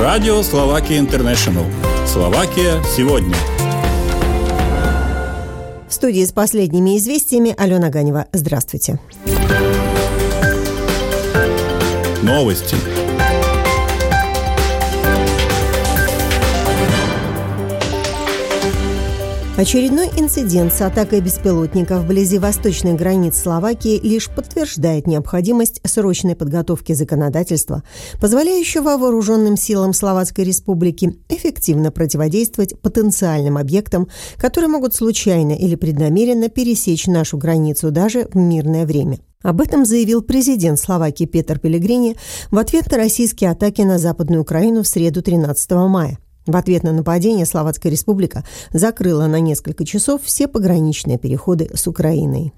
Радио Словакия Интернешнл. Словакия сегодня. В студии с последними известиями Алена Ганева. Здравствуйте. Новости. Очередной инцидент с атакой беспилотников вблизи восточных границ Словакии лишь подтверждает необходимость срочной подготовки законодательства, позволяющего вооруженным силам Словацкой Республики эффективно противодействовать потенциальным объектам, которые могут случайно или преднамеренно пересечь нашу границу даже в мирное время. Об этом заявил президент Словакии Петер Пелегрини в ответ на российские атаки на Западную Украину в среду 13 мая. В ответ на нападение Словацкая Республика закрыла на несколько часов все пограничные переходы с Украиной.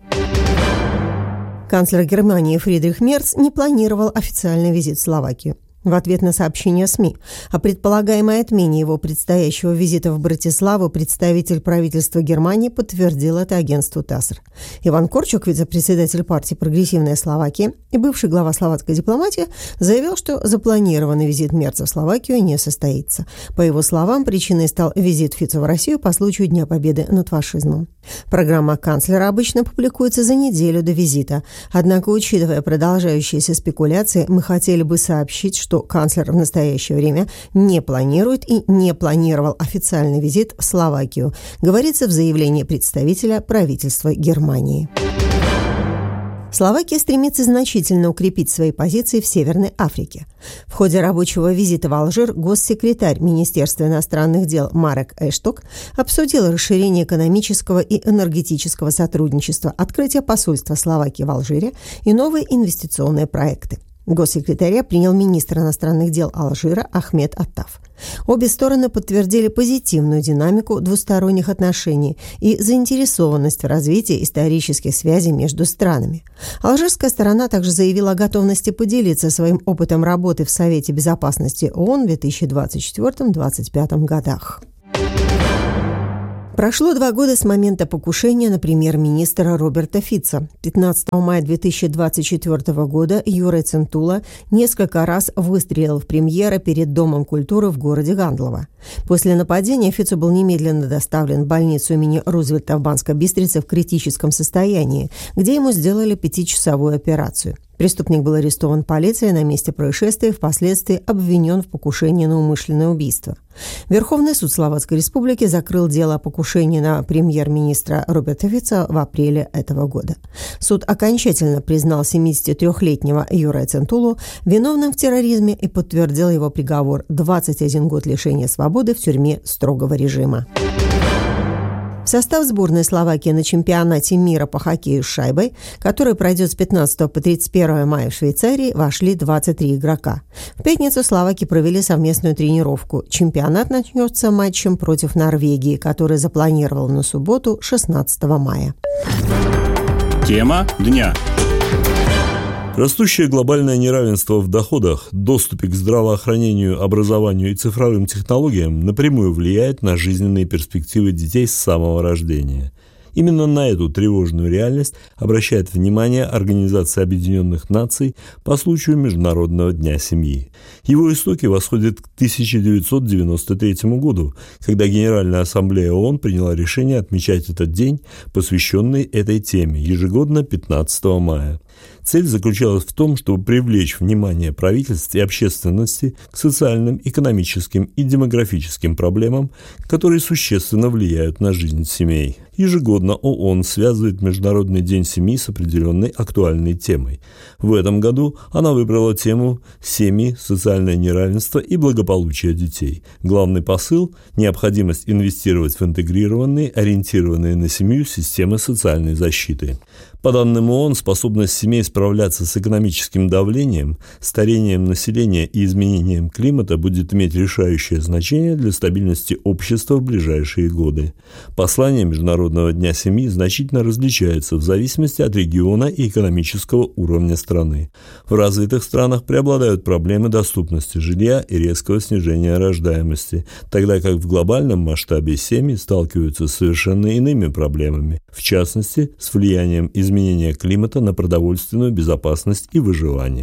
Канцлер Германии Фридрих Мерц не планировал официальный визит в Словакию. В ответ на сообщение СМИ о предполагаемой отмене его предстоящего визита в Братиславу представитель правительства Германии подтвердил это агентству ТАСС. Иван Корчок, вице-председатель партии «Прогрессивная Словакия» и бывший глава словацкой дипломатии, заявил, что запланированный визит Мерца в Словакию не состоится. По его словам, причиной стал визит Фицо в Россию по случаю Дня Победы над фашизмом. Программа канцлера обычно публикуется за неделю до визита. Однако, учитывая продолжающиеся спекуляции, мы хотели бы сообщить, что канцлер в настоящее время не планирует и не планировал официальный визит в Словакию, говорится в заявлении представителя правительства Германии. Словакия стремится значительно укрепить свои позиции в Северной Африке. В ходе рабочего визита в Алжир госсекретарь Министерства иностранных дел Марек Эшток обсудил расширение экономического и энергетического сотрудничества, открытие посольства Словакии в Алжире и новые инвестиционные проекты. Госсекретаря принял министр иностранных дел Алжира Ахмед Аттаф. Обе стороны подтвердили позитивную динамику двусторонних отношений и заинтересованность в развитии исторических связей между странами. Алжирская сторона также заявила о готовности поделиться своим опытом работы в Совете Безопасности ООН в 2024-2025 годах. Прошло 2 года с момента покушения на премьер-министра Роберта Фицо. 15 мая 2024 года Юрий Центула несколько раз выстрелил в премьера перед Домом культуры в городе Гандлово. После нападения Фицо был немедленно доставлен в больницу имени Рузвельта в Банской Бистрице в критическом состоянии, где ему сделали 5-часовую операцию. Преступник был арестован полицией на месте происшествия и впоследствии обвинен в покушении на умышленное убийство. Верховный суд Словацкой Республики закрыл дело о покушении на премьер-министра Роберта Фицо в апреле этого года. Суд окончательно признал 73-летнего Юрия Центулу виновным в терроризме и подтвердил его приговор – 21 год лишения свободы в тюрьме строгого режима. В состав сборной Словакии на чемпионате мира по хоккею с шайбой, который пройдет с 15 по 31 мая в Швейцарии, вошли 23 игрока. В пятницу словаки провели совместную тренировку. Чемпионат начнется матчем против Норвегии, который запланировал на субботу 16 мая. Тема дня. Растущее глобальное неравенство в доходах, доступе к здравоохранению, образованию и цифровым технологиям напрямую влияет на жизненные перспективы детей с самого рождения. Именно на эту тревожную реальность обращает внимание Организация Объединенных Наций по случаю Международного дня семьи. Его истоки восходят к 1993 году, когда Генеральная Ассамблея ООН приняла решение отмечать этот день, посвященный этой теме, ежегодно 15 мая. Цель заключалась в том, чтобы привлечь внимание правительств и общественности к социальным, экономическим и демографическим проблемам, которые существенно влияют на жизнь семей. Ежегодно ООН связывает Международный день семьи с определенной актуальной темой. В этом году она выбрала тему «Семьи, социальное неравенство и благополучие детей». Главный посыл – необходимость инвестировать в интегрированные, ориентированные на семью системы социальной защиты. По данным ООН, способность семей справляться с экономическим давлением, старением населения и изменением климата будет иметь решающее значение для стабильности общества в ближайшие годы. Послание Международного дня семьи значительно различается в зависимости от региона и экономического уровня страны. В развитых странах преобладают проблемы доступности жилья и резкого снижения рождаемости, тогда как в глобальном масштабе семьи сталкиваются с совершенно иными проблемами, в частности, с влиянием изменения климата на продовольственную безопасность и выживание.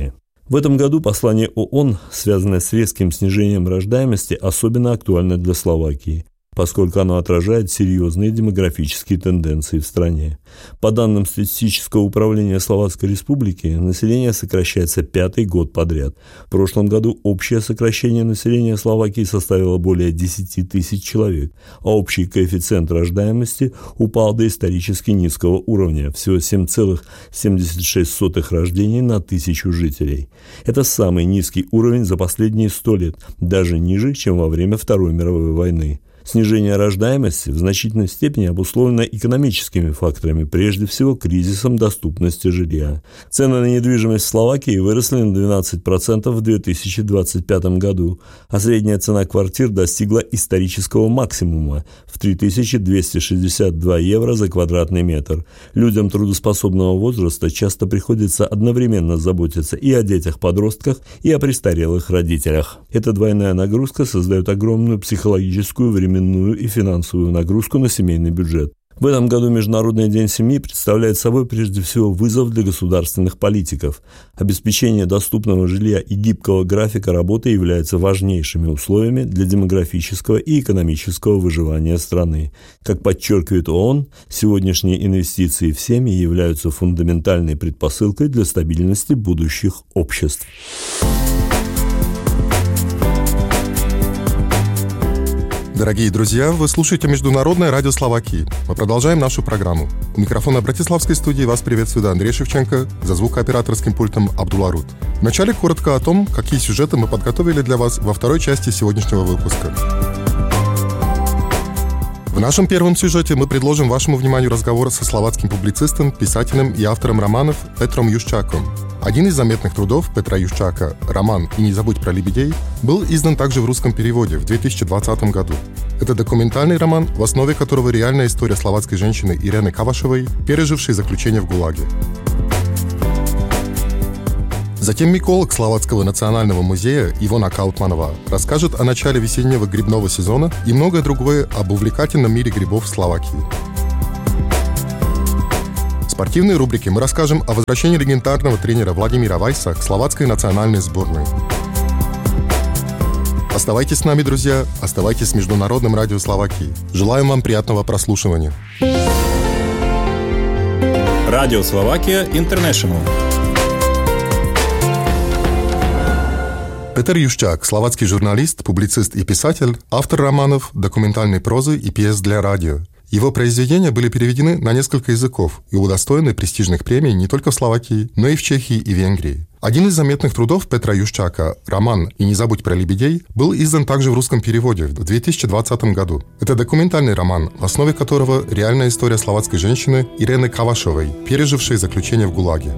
В этом году послание ООН, связанное с резким снижением рождаемости, особенно актуально для Словакии, поскольку оно отражает серьезные демографические тенденции в стране. По данным статистического управления Словацкой Республики, население сокращается 5-й год подряд. В прошлом году общее сокращение населения Словакии составило более 10 тысяч человек, а общий коэффициент рождаемости упал до исторически низкого уровня, всего 7,76 рождений на 1000 жителей. Это самый низкий уровень за последние 100 лет, даже ниже, чем во время Второй мировой войны. Снижение рождаемости в значительной степени обусловлено экономическими факторами, прежде всего кризисом доступности жилья. Цены на недвижимость в Словакии выросли на 12% в 2025 году, а средняя цена квартир достигла исторического максимума в 3262 евро за квадратный метр. Людям трудоспособного возраста часто приходится одновременно заботиться и о детях-подростках, и о престарелых родителях. Эта двойная нагрузка создает огромную психологическую, временную и финансовую нагрузку на семейный бюджет. В этом году Международный день семьи представляет собой прежде всего вызов для государственных политиков. Обеспечение доступного жилья и гибкого графика работы являются важнейшими условиями для демографического и экономического выживания страны. Как подчеркивает ООН, сегодняшние инвестиции в семьи являются фундаментальной предпосылкой для стабильности будущих обществ. Дорогие друзья, вы слушаете Международное радио Словакии. Мы продолжаем нашу программу. У микрофона Братиславской студии вас приветствует Андрей Шевченко, за звукооператорским пультом Абдуларут. Вначале коротко о том, какие сюжеты мы подготовили для вас во второй части сегодняшнего выпуска. В нашем первом сюжете мы предложим вашему вниманию разговор со словацким публицистом, писателем и автором романов Петром Юшчаком. Один из заметных трудов Петра Юшчака, роман «И не забудь про лебедей», был издан также в русском переводе в 2020 году. Это документальный роман, в основе которого реальная история словацкой женщины Ирены Кавашевой, пережившей заключение в ГУЛАГе. Затем миколог Словацкого национального музея Ивона Каутманова расскажет о начале весеннего грибного сезона и многое другое об увлекательном мире грибов в Словакии. В спортивной рубрике мы расскажем о возвращении легендарного тренера Владимира Вайса к словацкой национальной сборной. Оставайтесь с нами, друзья, оставайтесь с Международным радио Словакии. Желаем вам приятного прослушивания. Радио Словакия Интернешнл. Петр Юшчак – словацкий журналист, публицист и писатель, автор романов, документальной прозы и пьес для радио. Его произведения были переведены на несколько языков и удостоены престижных премий не только в Словакии, но и в Чехии и Венгрии. Один из заметных трудов Петра Юшчака, роман «И не забудь про лебедей», был издан также в русском переводе в 2020 году. Это документальный роман, в основе которого реальная история словацкой женщины Ирены Кавашевой, пережившей заключение в ГУЛАГе.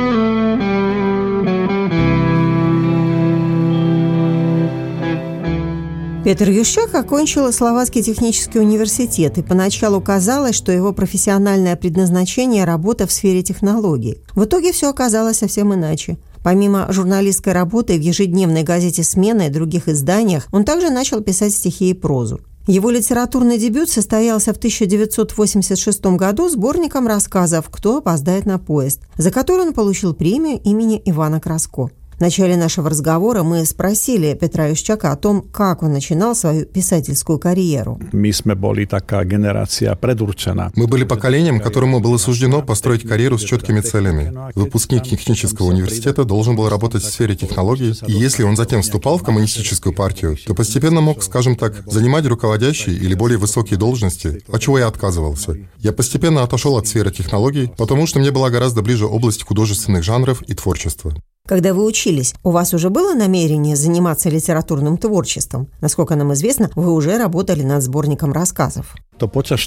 Петр Юшчак окончил Словацкий технический университет, и поначалу казалось, что его профессиональное предназначение – работа в сфере технологий. В итоге все оказалось совсем иначе. Помимо журналистской работы в ежедневной газете «Смена» и других изданиях, он также начал писать стихи и прозу. Его литературный дебют состоялся в 1986 году сборником рассказов «Кто опоздает на поезд», за который он получил премию имени Ивана Краско. В начале нашего разговора мы спросили Петра Юшчака о том, как он начинал свою писательскую карьеру. Мы были поколением, которому было суждено построить карьеру с четкими целями. Выпускник технического университета должен был работать в сфере технологий, и если он затем вступал в коммунистическую партию, то постепенно мог, скажем так, занимать руководящие или более высокие должности, от чего я отказывался. Я постепенно отошел от сферы технологий, потому что мне была гораздо ближе область художественных жанров и творчества. Когда вы учились, у вас уже было намерение заниматься литературным творчеством? Насколько нам известно, вы уже работали над сборником рассказов. На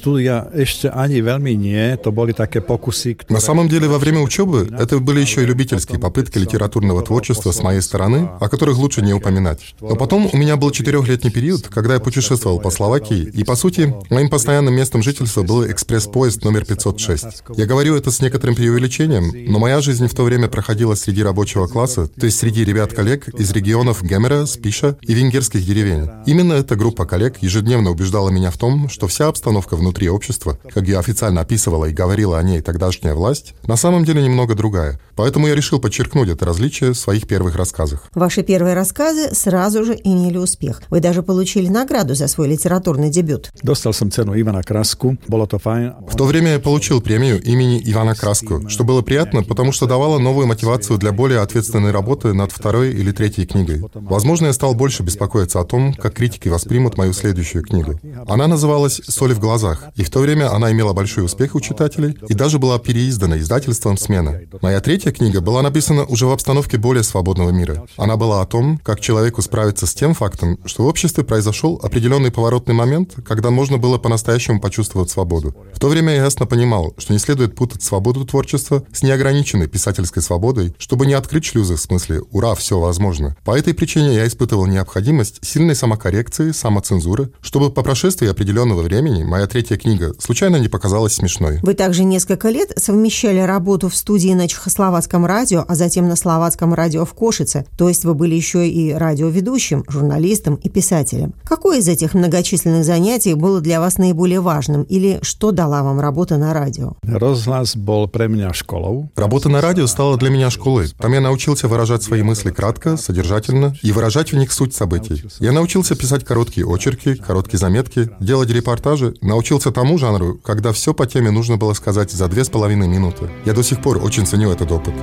самом деле, во время учебы это были еще и любительские попытки литературного творчества с моей стороны, о которых лучше не упоминать. Но потом у меня был 4-летний период, когда я путешествовал по Словакии, и, по сути, моим постоянным местом жительства был экспресс-поезд номер 506. Я говорю это с некоторым преувеличением, но моя жизнь в то время проходила среди рабочего класса, то есть среди ребят-коллег из регионов Гемера, Спиша и венгерских деревень. Именно эта группа коллег ежедневно убеждала меня в том, что вся обстановка обстановка внутри общества, как ее официально описывала и говорила о ней тогдашняя власть, на самом деле немного другая. Поэтому я решил подчеркнуть это различие в своих первых рассказах. Ваши первые рассказы сразу же имели успех. Вы даже получили награду за свой литературный дебют. Dostal som cenu Ivana Krasku, bolo to fajn. В то время я получил премию имени Ивана Краску, что было приятно, потому что давало новую мотивацию для более ответственной работы над второй или третьей книгой. Возможно, я стал больше беспокоиться о том, как критики воспримут мою следующую книгу. Она называлась «Соль в глазах», и в то время она имела большой успех у читателей и даже была переиздана издательством «Смена». Моя третья книга была написана уже в обстановке более свободного мира. Она была о том, как человеку справиться с тем фактом, что в обществе произошел определенный поворотный момент, когда можно было по-настоящему почувствовать свободу. В то время я ясно понимал, что не следует путать свободу творчества с неограниченной писательской свободой, чтобы не открыть шлюзы в смысле «ура, все возможно». По этой причине я испытывал необходимость сильной самокоррекции, самоцензуры, чтобы по прошествии определенного времени моя третья книга случайно не показалась смешной. Вы также несколько лет совмещали работу в студии на Чехословацком радио, а затем на Словацком радио в Кошице. То есть вы были еще и радиоведущим, журналистом и писателем. Какое из этих многочисленных занятий было для вас наиболее важным? Или что дала вам работа на радио? Rozhlas bol pre mňa školou. Работа на радио стала для меня школой. Там я научился выражать свои мысли кратко, содержательно и выражать в них суть событий. Я научился писать короткие очерки, короткие заметки, делать репортажи, научился тому жанру, когда все по теме нужно было сказать за 2,5 минуты. Я до сих пор очень ценю этот опыт.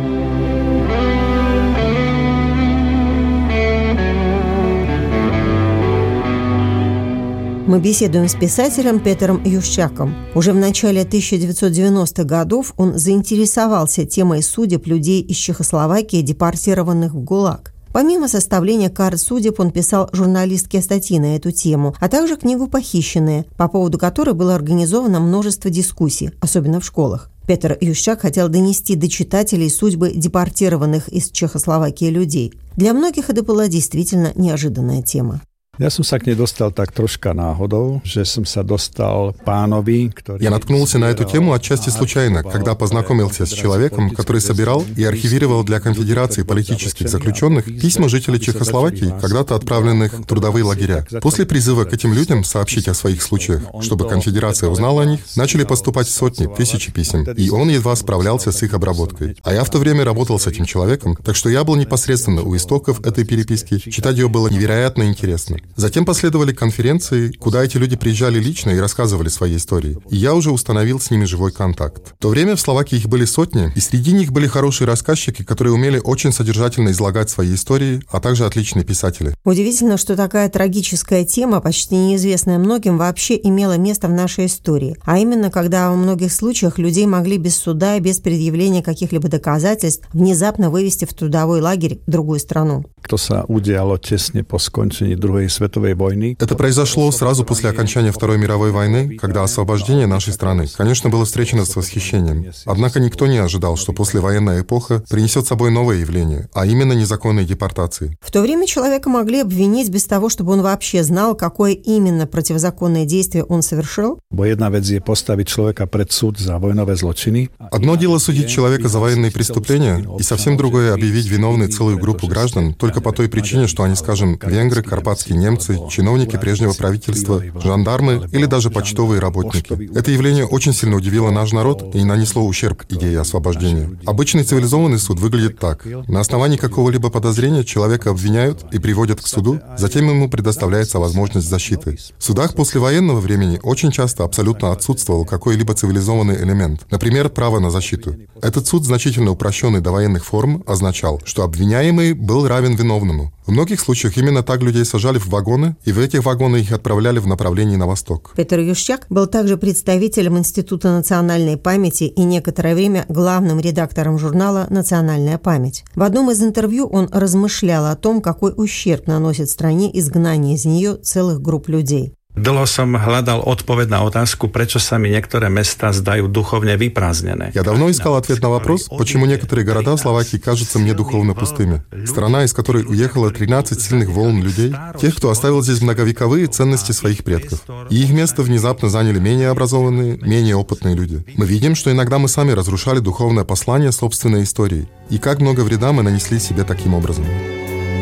Мы беседуем с писателем Петером Ющаком. Уже в начале 1990-х годов он заинтересовался темой судеб людей из Чехословакии, депортированных в ГУЛАГ. Помимо составления карт судеб, он писал журналистские статьи на эту тему, а также книгу «Похищенные», по поводу которой было организовано множество дискуссий, особенно в школах. Петер Ющак хотел донести до читателей судьбы депортированных из Чехословакии людей. Для многих это была действительно неожиданная тема. Ja som sa k nej dostal tak troška náhodou, že som sa dostal pánovi, ktorý... Я наткнулся на эту тему отчасти случайно, когда познакомился с человеком, который собирал и архивировал для Конфедерации политических заключенных письма жителей Чехословакии, когда-то отправленных в трудовые лагеря. После призыва к этим людям сообщить о своих случаях, чтобы Конфедерация узнала о них, начали поступать сотни, тысячи писем, и он едва справлялся с их обработкой. А я в то время работал с этим человеком, так что я был непосредственно у истоков этой переписки, читать ее было невероятно интересно. Затем последовали конференции, куда эти люди приезжали лично и рассказывали свои истории. И я уже установил с ними живой контакт. В то время в Словакии их были сотни, и среди них были хорошие рассказчики, которые умели очень содержательно излагать свои истории, а также отличные писатели. Удивительно, что такая трагическая тема, почти неизвестная многим, вообще имела место в нашей истории. А именно, когда во многих случаях людей могли без суда и без предъявления каких-либо доказательств внезапно вывести в трудовой лагерь в другую страну. To sa udialo tesne po skončení druhej svetovej vojny. Это произошло сразу после окончания Второй мировой войны, когда освобождение нашей страны, конечно, было встречено с восхищением. Однако никто не ожидал, что послевоенная эпоха принесет с собой новое явление, а именно незаконные депортации. В то время человека могли обвинить без того, чтобы он вообще знал, какое именно противозаконное действие он совершил. Bo jedna vec je postaviť človeka pred súd za vojnové zločiny. Одно дело судить человека за военные преступления, и совсем другое объявить виновной целую группу граждан только по той причине, что они, скажем, венгры, карпатские немцы, чиновники прежнего правительства, жандармы или даже почтовые работники. Это явление очень сильно удивило наш народ и нанесло ущерб идее освобождения. Обычный цивилизованный суд выглядит так. На основании какого-либо подозрения человека обвиняют и приводят к суду, затем ему предоставляется возможность защиты. В судах послевоенного времени очень часто абсолютно отсутствовал какой-либо цивилизованный элемент, например, право на защиту. Этот суд, значительно упрощенный до военных форм, означал, что обвиняемый был равен виновному. В многих случаях именно так людей сажали в вагоны, и в этих вагонах их отправляли в направлении на восток. Петер Ющак был также представителем Института национальной памяти и некоторое время главным редактором журнала «Национальная память». В одном из интервью он размышлял о том, какой ущерб наносит стране изгнание из нее целых групп людей. Dlho som hľadal odpoveď na otázku, prečo sa mi niektoré mestá zdajú духовно vyprázdnené. Я давно искал ответ на вопрос, почему некоторые города Словакии кажутся мне духовно пустыми. Страна, из которой уехало 13 сильных волн людей, тех, кто оставил здесь многовековые ценности своих предков. И их место внезапно заняли менее образованные, менее опытные люди. Мы видим, что иногда мы сами разрушали духовное послание собственной истории. И как много вреда мы нанесли себе таким образом.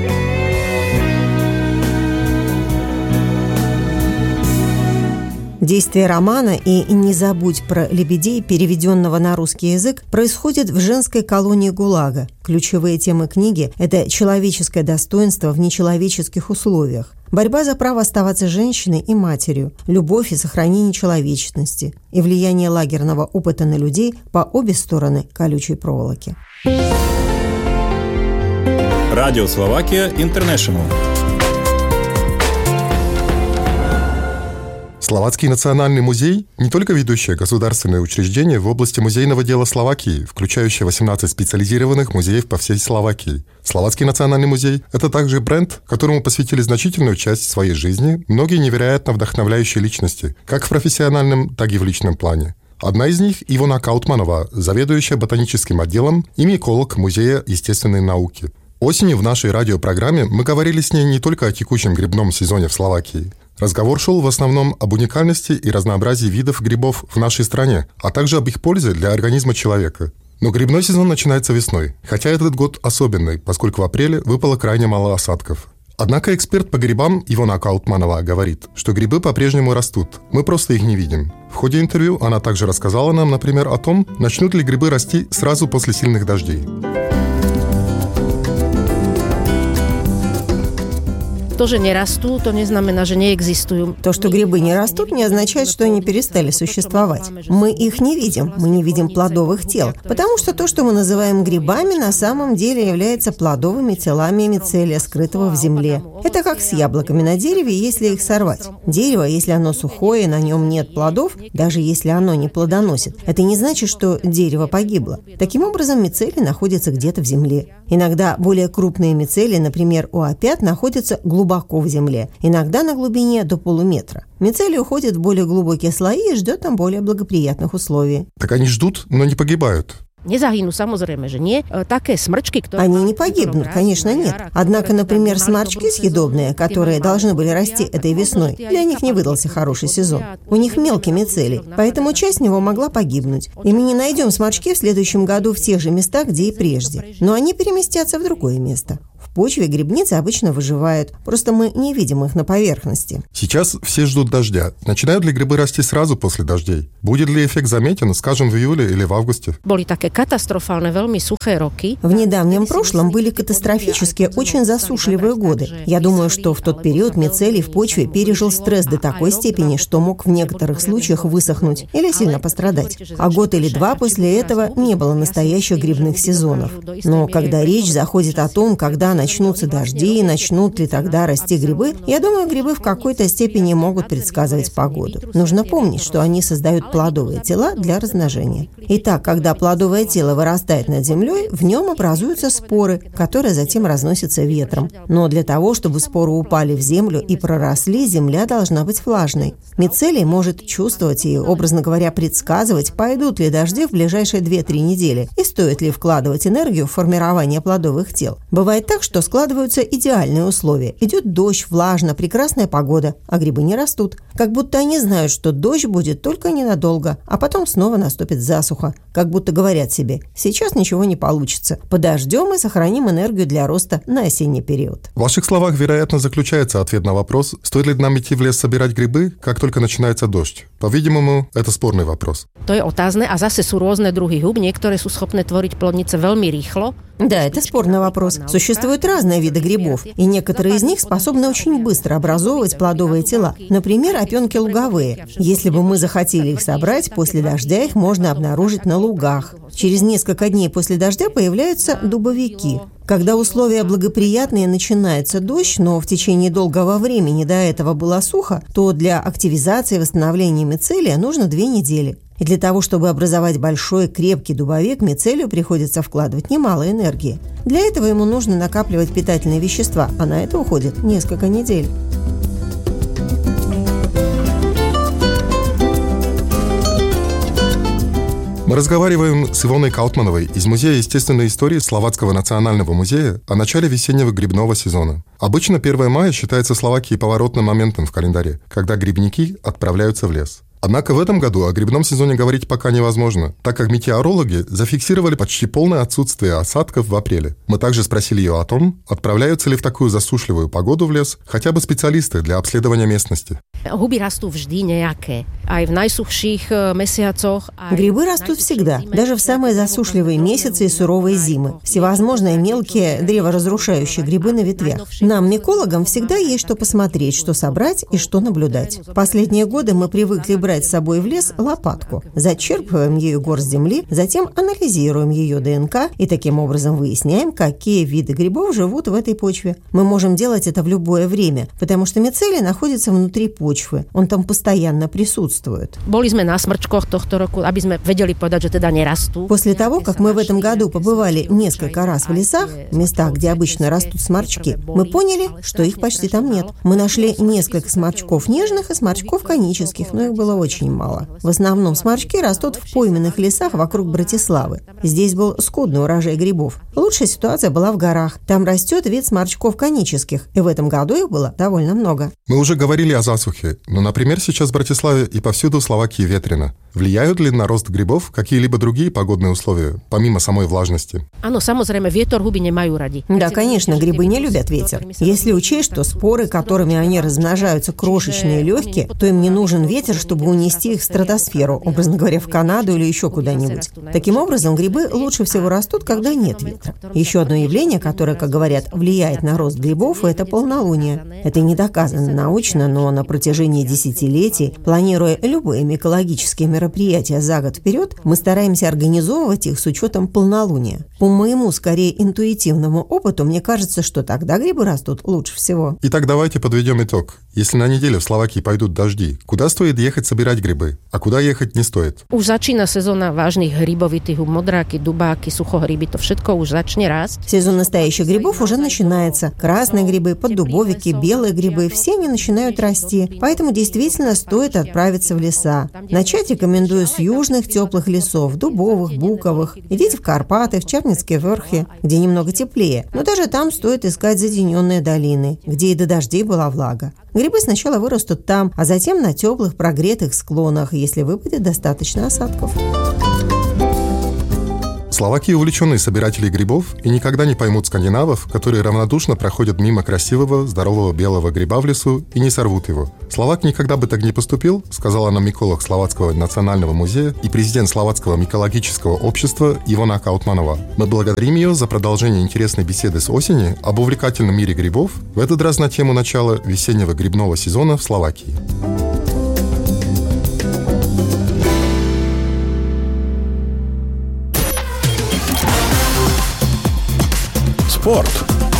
В Действие романа и «Не забудь про лебедей», переведенного на русский язык, происходит в женской колонии ГУЛАГа. Ключевые темы книги – это человеческое достоинство в нечеловеческих условиях, борьба за право оставаться женщиной и матерью, любовь и сохранение человечности и влияние лагерного опыта на людей по обе стороны колючей проволоки. Радио Словакия Интернешнл. Словацкий национальный музей – не только ведущее государственное учреждение в области музейного дела Словакии, включающее 18 специализированных музеев по всей Словакии. Словацкий национальный музей – это также бренд, которому посвятили значительную часть своей жизни многие невероятно вдохновляющие личности, как в профессиональном, так и в личном плане. Одна из них – Ивона Каутманова, заведующая ботаническим отделом и миколог Музея естественной науки. Осенью в нашей радиопрограмме мы говорили с ней не только о текущем грибном сезоне в Словакии. Разговор шел в основном об уникальности и разнообразии видов грибов в нашей стране, а также об их пользе для организма человека. Но грибной сезон начинается весной, хотя этот год особенный, поскольку в апреле выпало крайне мало осадков. Однако эксперт по грибам Ивона Каутманова говорит, что грибы по-прежнему растут, мы просто их не видим. В ходе интервью она также рассказала нам, например, о том, начнут ли грибы расти сразу после сильных дождей. To, že nerastú, to neznamená, že neexistujú. То, что грибы не растут, не означает, что они перестали существовать. Мы их не видим, мы не видим плодовых тел, потому что то, что мы называем грибами, на самом деле является плодовыми телами мицелия, скрытого в земле. Это как с яблоками на дереве, если их сорвать. Дерево, если оно сухое, на нем нет плодов, даже если оно не плодоносит, это не значит, что дерево погибло. Таким образом, мицелий находится где-то в земле. Иногда более крупные мицелии, например, у опят, находятся глубоко в земле, иногда на глубине до полуметра. Мицелий уходит в более глубокие слои и ждет там более благоприятных условий. Так они ждут, но не погибают. Nezahynú, samozrejme, že nie. Také сморчки, которые... Они не погибнут, конечно, нет. Однако, например, сморчки съедобные, которые должны были расти этой весной, для них не выдался хороший сезон. У них мелкий мицелий, поэтому часть него могла погибнуть. И мы не найдем сморчки в следующем году в тех же местах, где и прежде. Но они переместятся в другое место. В почве грибницы обычно выживают, просто мы не видим их на поверхности. Сейчас все ждут дождя. Начинают ли грибы расти сразу после дождей? Будет ли эффект заметен, скажем, в июле или в августе? Были такие катастрофальные, veľmi сухие роки. В недавнем прошлом были катастрофические, очень засушливые годы. Я думаю, что в тот период мицелий в почве пережил стресс до такой степени, что мог в некоторых случаях высохнуть или сильно пострадать. А год или два после этого не было настоящих грибных сезонов. Но когда речь заходит о том, когда начнутся дожди и начнут ли тогда расти грибы, я думаю, грибы в какой-то степени могут предсказывать погоду. Нужно помнить, что они создают плодовые тела для размножения. Итак, когда плодовое тело вырастает над землей, в нем образуются споры, которые затем разносятся ветром. Но для того, чтобы споры упали в землю и проросли, земля должна быть влажной. Мицелий может чувствовать и, образно говоря, предсказывать, пойдут ли дожди в ближайшие 2-3 недели и стоит ли вкладывать энергию в формирование плодовых тел. Бывает так, что складываются идеальные условия. Идет дождь, влажно, прекрасная погода, а грибы не растут. Как будто они знают, что дождь будет только ненадолго, а потом снова наступит засуха. Как будто говорят себе, сейчас ничего не получится. Подождем и сохраним энергию для роста на осенний период. В ваших словах, вероятно, заключается ответ на вопрос, стоит ли нам идти в лес собирать грибы, как только начинается дождь. По-видимому, это спорный вопрос. To je otázne a zase sú rôzne druhy húb, niektoré sú schopné tvoriť plodnice veľmi rýchlo. Да, это спорный вопрос. Существуют разные виды грибов, и некоторые из них способны очень быстро образовывать плодовые тела. Например, опенки луговые. Если бы мы захотели их собрать, после дождя их можно обнаружить на лугах. Через несколько дней после дождя появляются дубовики. Когда условия благоприятные, начинается дождь, но в течение долгого времени до этого было сухо, то для активизации и восстановления мицелия нужно 2 недели. И для того, чтобы образовать большой крепкий дубовик, мицелию приходится вкладывать немало энергии. Для этого ему нужно накапливать питательные вещества, а на это уходит несколько недель. Мы разговариваем с Ивоной Каутмановой из Музея естественной истории Словацкого национального музея о начале весеннего грибного сезона. Обычно 1 мая считается в Словакии поворотным моментом в календаре, когда грибники отправляются в лес. Однако в этом году о грибном сезоне говорить пока невозможно, так как метеорологи зафиксировали почти полное отсутствие осадков в апреле. Мы также спросили ее о том, отправляются ли в такую засушливую погоду в лес хотя бы специалисты для обследования местности. Huby rastú vždy nejaké. Aj v najsuchších месяцах. Грибы растут всегда, даже в самые засушливые месяцы и суровые зимы. Всевозможные мелкие древоразрушающие грибы на ветвях. Нам, микологам, всегда есть что посмотреть, что собрать и что наблюдать. В последние годы мы привыкли брать с собой в лес лопатку. Зачерпываем ею горсть земли, затем анализируем ее ДНК и таким образом выясняем, какие виды грибов живут в этой почве. Мы можем делать это в любое время, потому что мицелий находится внутри почвы. Он там постоянно присутствует. Boli sme na smrčkoch tohto roku, aby sme vedeli povedať, že teda nerastú. После того, как мы в этом году побывали несколько раз в лесах, в местах, где обычно растут сморчки, мы поняли, что их почти там нет. Мы нашли несколько сморчков нежных и сморчков конических, но их было очень мало. В основном сморчки растут в пойменных лесах вокруг Братиславы. Здесь был скудный урожай грибов. Лучшая ситуация была в горах. Там растет вид сморчков конических, и в этом году их было довольно много. Мы уже говорили о засухе, но, например, сейчас в Братиславе и повсюду в Словакии ветрено. Влияют ли на рост грибов какие-либо другие погодные условия, помимо самой влажности? Áno, samozrejme, vietor huby nemajú radi. Да, конечно, грибы не любят ветер. Если учесть, что споры, которыми они размножаются, крошечные и легкие, то им не нужен ветер, чтобы унести их в стратосферу, образно говоря, в Канаду или еще куда-нибудь. Таким образом, грибы лучше всего растут, когда нет ветра. Еще одно явление, которое, как говорят, влияет на рост грибов, это полнолуние. Это не доказано научно, но на протяжении десятилетий, планируя любые микологические мероприятия за год вперед, мы стараемся организовывать их с учетом полнолуния. По моему, скорее, интуитивному опыту, мне кажется, что тогда грибы растут лучше всего. Итак, давайте подведем итог. Если на неделю в Словакии пойдут дожди, куда стоит ехать собирать грибы, а куда ехать не стоит? Už začína sezóna vážnych hrybovitých, modráky, dubáky, suchohryby, to všetko už začne rásť. Сезон настоящих грибов уже начинается. Красные грибы, поддубовики, белые грибы, все они начинают расти. Поэтому действительно стоит отправиться в леса. Начать рекомендую с южных теплых лесов, дубовых, буковых. Идите в Карпаты, в Черницкие верхи, где немного теплее. Но даже там стоит искать затененные долины, где и до дождей была влага. Грибы сначала вырастут там, а затем на теплых прогретых склонах, если выпадет достаточно осадков. Словаки увлеченные собиратели грибов и никогда не поймут скандинавов, которые равнодушно проходят мимо красивого, здорового белого гриба в лесу и не сорвут его. Словак никогда бы так не поступил, сказала нам миколог Словацкого национального музея и президент Словацкого микологического общества Ивона Каутманова. Мы благодарим ее за продолжение интересной беседы с осени об увлекательном мире грибов, в этот раз на тему начала весеннего грибного сезона в Словакии. Спорт.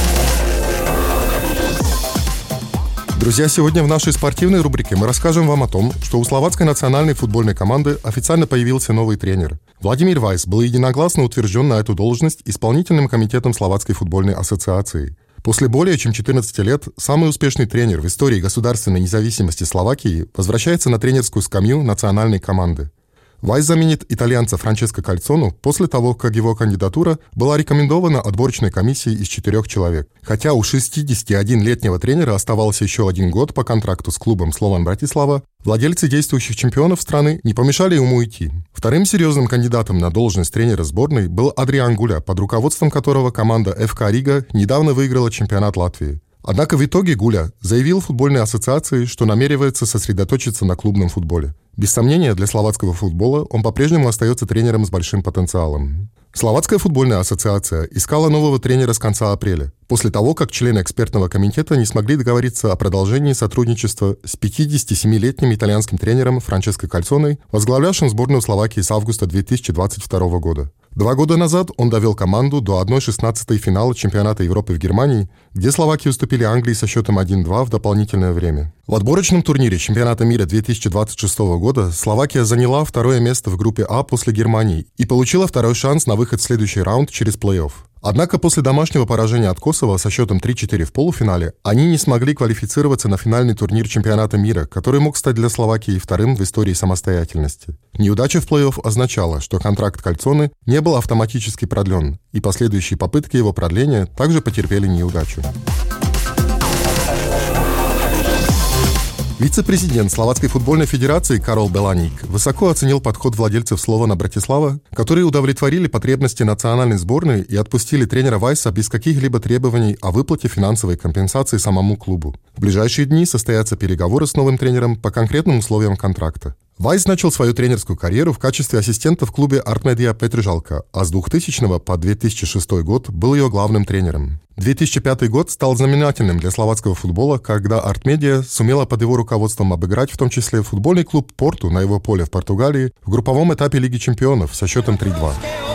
Друзья, сегодня в нашей спортивной рубрике мы расскажем вам о том, что у словацкой национальной футбольной команды официально появился новый тренер. Владимир Вайс был единогласно утвержден на эту должность исполнительным комитетом Словацкой футбольной ассоциации. После более чем 14 лет самый успешный тренер в истории государственной независимости Словакии возвращается на тренерскую скамью национальной команды. Вайс заменит итальянца Франческо Кальцону после того, как его кандидатура была рекомендована отборочной комиссией из 4 человек. Хотя у 61-летнего тренера оставался еще 1 год по контракту с клубом Слован Братислава, владельцы действующих чемпионов страны не помешали ему уйти. Вторым серьезным кандидатом на должность тренера сборной был Адриан Гуля, под руководством которого команда ФК Рига недавно выиграла чемпионат Латвии. Однако в итоге Гуля заявил футбольной ассоциации, что намеревается сосредоточиться на клубном футболе. Без сомнения, для словацкого футбола он по-прежнему остается тренером с большим потенциалом. Словацкая футбольная ассоциация искала нового тренера с конца апреля, после того, как члены экспертного комитета не смогли договориться о продолжении сотрудничества с 57-летним итальянским тренером Франческо Кальцоной, возглавлявшим сборную Словакии с августа 2022 года. 2 года назад он довел команду до 1/16 финала чемпионата Европы в Германии, где словаки уступили Англии со счетом 1-2 в дополнительное время. В отборочном турнире чемпионата мира 2026 года Словакия заняла 2-е место в группе А после Германии и получила 2-й шанс на выход в следующий раунд через плей-офф. Однако после домашнего поражения от Косово со счетом 3-4 в полуфинале они не смогли квалифицироваться на финальный турнир чемпионата мира, который мог стать для Словакии вторым в истории самостоятельности. Неудача в плей-офф означала, что контракт Кальцоны не был автоматически продлен, и последующие попытки его продления также потерпели неудачу. Вице-президент Словацкой футбольной федерации Карол Беланик высоко оценил подход владельцев Слована Братислава, которые удовлетворили потребности национальной сборной и отпустили тренера Вайса без каких-либо требований о выплате финансовой компенсации самому клубу. В ближайшие дни состоятся переговоры с новым тренером по конкретным условиям контракта. Вайс начал свою тренерскую карьеру в качестве ассистента в клубе Артмедия Петржалка, а с 2000 по 2006 год был ее главным тренером. 2005 год стал знаменательным для словацкого футбола, когда Артмедия сумела под его руководством обыграть в том числе футбольный клуб Порту на его поле в Португалии в групповом этапе Лиги чемпионов со счетом 3-2.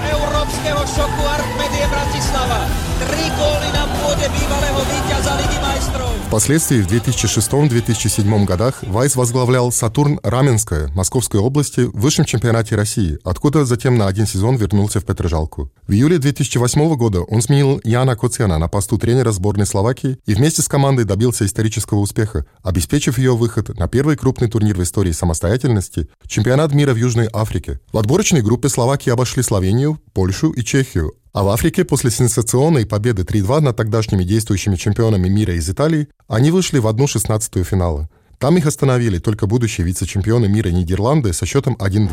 Впоследствии в 2006-2007 годах Вайс возглавлял «Сатурн» Раменское Московской области в высшем чемпионате России, откуда затем на один сезон вернулся в Петржалку. В июле 2008 года он сменил Яна Коцяна на посту тренера сборной Словакии и вместе с командой добился исторического успеха, обеспечив ее выход на первый крупный турнир в истории самостоятельности – чемпионат мира в Южной Африке. В отборочной группе Словакии обошли Словению, Польшу и Чехию. А в Африке после сенсационной победы 3-2 над тогдашними действующими чемпионами мира из Италии они вышли в 1/16 финала. Там их остановили только будущие вице-чемпионы мира Нидерланды со счетом 1-2.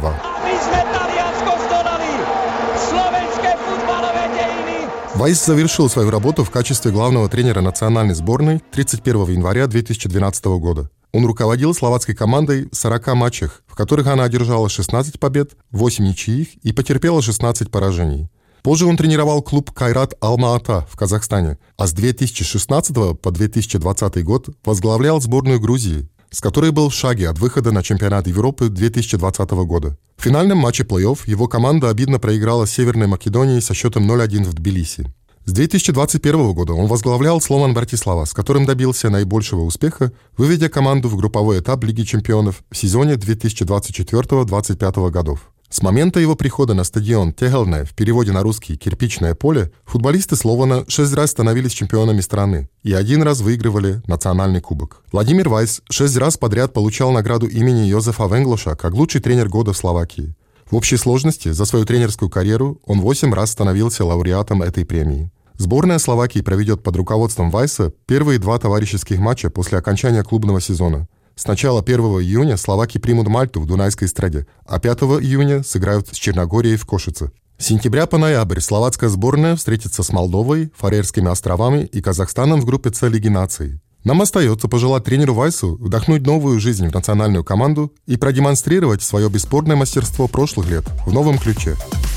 Вайс завершил свою работу в качестве главного тренера национальной сборной 31 января 2012 года. Он руководил словацкой командой в 40 матчах, в которых она одержала 16 побед, 8 ничьих и потерпела 16 поражений. Позже он тренировал клуб «Кайрат Алма-Ата» в Казахстане, а с 2016 по 2020 год возглавлял сборную Грузии, с которой был в шаге от выхода на чемпионат Европы 2020 года. В финальном матче плей-офф его команда обидно проиграла Северной Македонии со счетом 0-1 в Тбилиси. С 2021 года он возглавлял Слован Братислава, с которым добился наибольшего успеха, выведя команду в групповой этап Лиги чемпионов в сезоне 2024-2025 годов. С момента его прихода на стадион Тегелне, в переводе на русский «кирпичное поле», футболисты Слована 6 раз становились чемпионами страны и 1 раз выигрывали национальный кубок. Владимир Вайс 6 раз подряд получал награду имени Йозефа Венглоша как лучший тренер года в Словакии. В общей сложности за свою тренерскую карьеру он 8 раз становился лауреатом этой премии. Сборная Словакии проведет под руководством Вайса первые 2 товарищеских матча после окончания клубного сезона. С начала 1 июня словаки примут Мальту в Дунайской Страде, а 5 июня сыграют с Черногорией в Кошице. С сентября по ноябрь словацкая сборная встретится с Молдовой, Фарерскими островами и Казахстаном в группе С Лиги наций. Нам остается пожелать тренеру Вайсу вдохнуть новую жизнь в национальную команду и продемонстрировать свое бесспорное мастерство прошлых лет в новом ключе.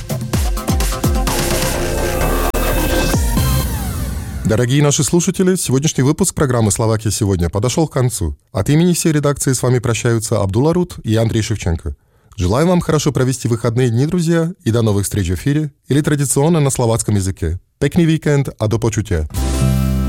Дорогие наши слушатели, сегодняшний выпуск программы «Словакия сегодня» подошел к концу. От имени всей редакции с вами прощаются Абдулла Рут и Андрей Шевченко. Желаю вам хорошо провести выходные дни, друзья, и до новых встреч в эфире или традиционно на словацком языке. Pekný víkend a do počutia.